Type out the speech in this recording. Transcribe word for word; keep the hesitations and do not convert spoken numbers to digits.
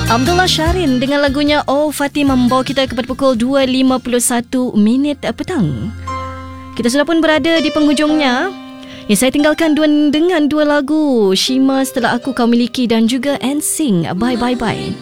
Abdullah Syarin dengan lagunya Oh Fatimah membawa kita kepada pukul dua lima puluh satu minit petang. Kita sudah pun berada di penghujungnya. Ya, saya tinggalkan dua, dengan dua lagu Shima Setelah Aku Kau Miliki dan juga N Sync Bye Bye Bye.